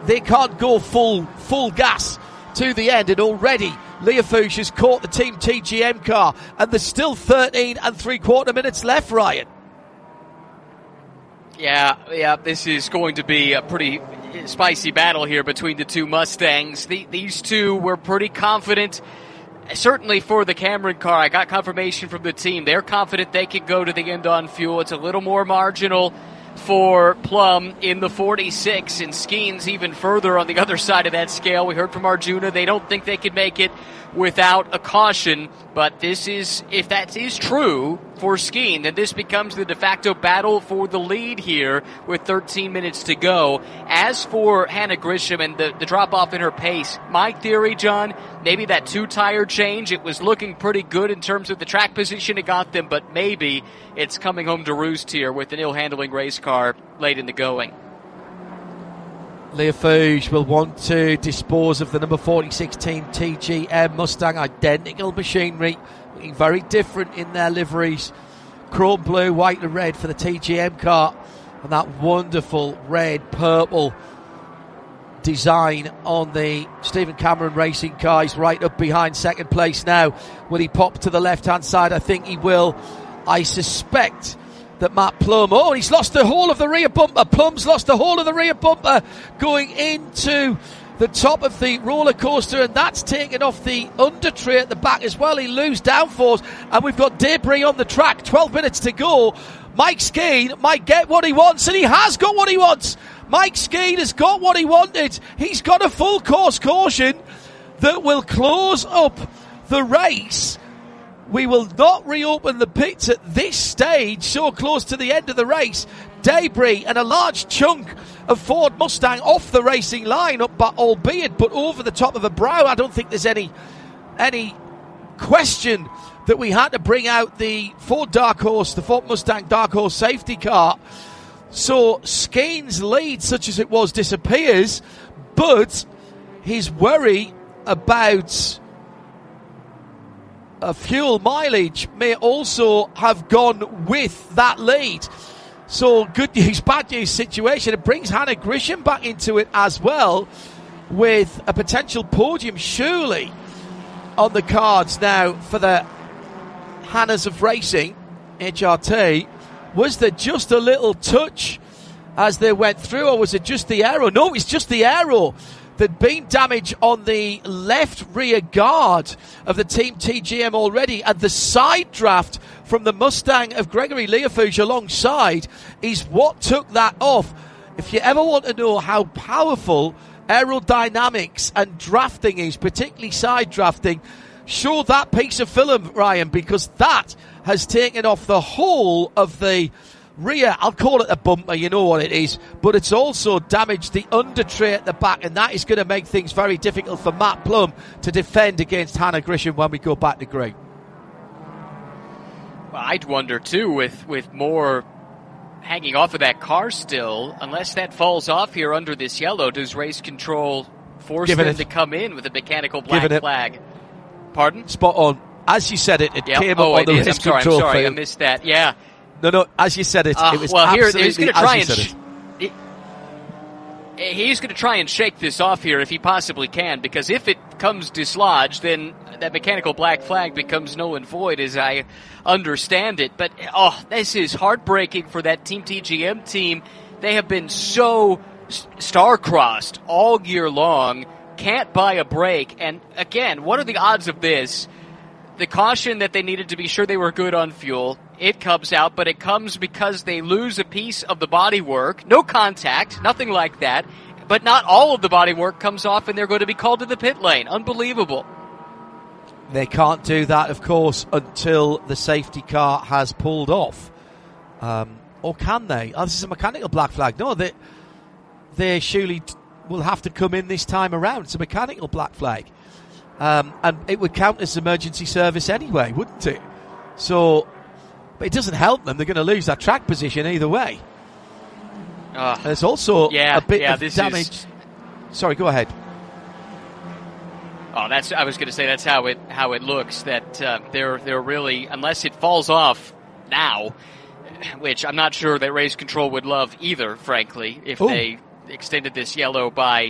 they can't go full gas to the end, and already Leofouche has caught the Team TGM car, and there's still 13 3/4 minutes left, Ryan. Yeah, this is going to be a pretty spicy battle here between the two Mustangs. These two were pretty confident, certainly for the Cameron car. I got confirmation from the team. They're confident they can go to the end on fuel. It's a little more marginal for Plum in the 46, and Skeens even further on the other side of that scale. We heard from Arjuna they don't think they could make it without a caution, but this is, if that is true for Skeen, then this becomes the de facto battle for the lead here with 13 minutes to go. As for Hannah Grisham and the drop-off in her pace, my theory, John, maybe that two-tire change, it was looking pretty good in terms of the track position it got them, but maybe it's coming home to roost here with an ill-handling race car late in the going. Leofouche will want to dispose of the number 46 Team TGM Mustang. Identical machinery, looking very different in their liveries. Chrome blue, white and red for the TGM car, and that wonderful red purple design on the Stephen Cameron Racing car. He's right up behind second place now. Will he pop to the left hand side? I think he will. I suspect that Matt Plum, he's lost the whole of the rear bumper. Plum's lost the whole of the rear bumper going into the top of the roller coaster, and that's taken off the under tray at the back as well. He loses downforce, and we've got debris on the track. 12 minutes to go. Mike Skeen might get what he wants, and he has got what he wants. Mike Skeen has got what he wanted. He's got a full course caution that will close up the race. We will not reopen the pits at this stage, so close to the end of the race. Debris and a large chunk of Ford Mustang off the racing line, albeit but over the top of a brow. I don't think there's any question that we had to bring out the Ford Mustang Dark Horse safety car. So Skeen's lead, such as it was, disappears, but his worry about fuel mileage may also have gone with that lead. So good news, bad news situation. It brings Hannah Grisham back into it as well, with a potential podium surely on the cards now for the Hannahs of Racing, HRT. Was there just a little touch as they went through, or was it just the aero? No, it's just the aero. There'd been damage on the left rear guard of the Team TGM already, and the side draft from the Mustang of Gregory Leofouche alongside is what took that off. If you ever want to know how powerful aerodynamics and drafting is, particularly side drafting, show that piece of film, Ryan, because that has taken off the whole of the rear. I'll call it a bumper, you know what it is, but it's also damaged the under tray at the back, and that is going to make things very difficult for Matt Plum to defend against Hannah Grisham when we go back to green. Well, I'd wonder too, with more hanging off of that car still, unless that falls off here under this yellow, does race control force them to come in with a mechanical black flag? Pardon? Spot on. As you said it came up on the race control I'm sorry, field. I missed that. Yeah. No, as you said it was well, absolutely he's going to try as you said it. He's going to try and shake this off here if he possibly can, because if it comes dislodged, then that mechanical black flag becomes null and void, as I understand it. But, this is heartbreaking for that Team TGM team. They have been so star-crossed all year long, can't buy a break. And, again, what are the odds of this? The caution that they needed to be sure they were good on fuel, it comes out, but it comes because they lose a piece of the bodywork. No contact, nothing like that. But not all of the bodywork comes off, and they're going to be called to the pit lane. Unbelievable. They can't do that, of course, until the safety car has pulled off. Or can they? This is a mechanical black flag. No, they surely will have to come in this time around. It's a mechanical black flag. And it would count as emergency service anyway, wouldn't it? So, but it doesn't help them. They're going to lose that track position either way. There's also a bit of damage. Sorry, go ahead. I was going to say that's how it looks. That they're really, unless it falls off now, which I'm not sure that race control would love either. Frankly, if they extended this yellow by